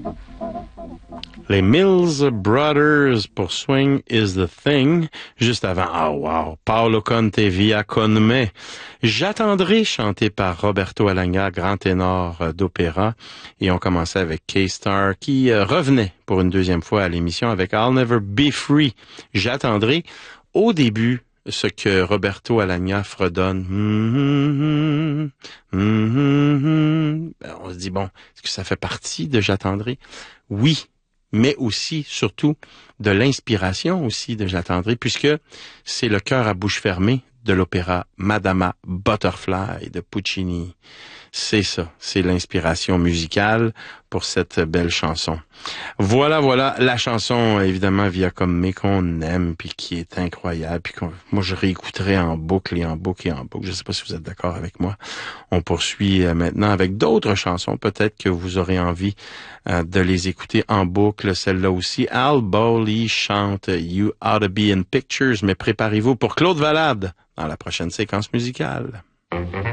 Les Mills Brothers pour Swing is the Thing. Juste avant, oh wow, Paolo Conte via Con me. J'attendrai, chanté par Roberto Alagna, grand ténor d'opéra. Et on commençait avec K-Star qui revenait pour une deuxième fois à l'émission avec I'll Never Be Free. J'attendrai au début ce que Roberto Alagna fredonne. Ben, on se dit, bon, est-ce que ça fait partie de J'attendrai? Oui, mais aussi, surtout, de l'inspiration aussi de J'attendrai, puisque c'est le cœur à bouche fermée de l'opéra Madama Butterfly de Puccini. C'est ça, c'est l'inspiration musicale pour cette belle chanson. Voilà, la chanson, évidemment, via Comme mais qu'on aime, puis qui est incroyable, puis moi je réécouterai en boucle et en boucle et en boucle. Je sais pas si vous êtes d'accord avec moi. On poursuit maintenant avec d'autres chansons. Peut-être que vous aurez envie de les écouter en boucle. Celle-là aussi, Al Bowley chante You Oughta Be in Pictures, mais préparez-vous pour Claude Valade dans la prochaine séquence musicale.